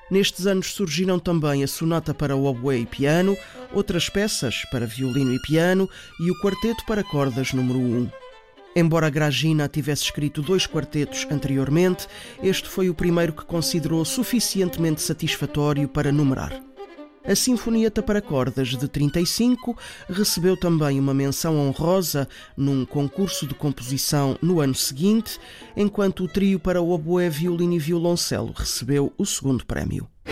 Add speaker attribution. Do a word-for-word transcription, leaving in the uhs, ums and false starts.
Speaker 1: Nestes anos surgiram também a Sonata para oboé e piano, outras peças para violino e piano e o Quarteto para cordas número um. Embora Gragina tivesse escrito dois quartetos anteriormente, este foi o primeiro que considerou suficientemente satisfatório para numerar. A Sinfonietta para cordas de trinta e cinco recebeu também uma menção honrosa num concurso de composição no ano seguinte, enquanto o trio para oboé, violino e violoncelo recebeu o segundo prémio.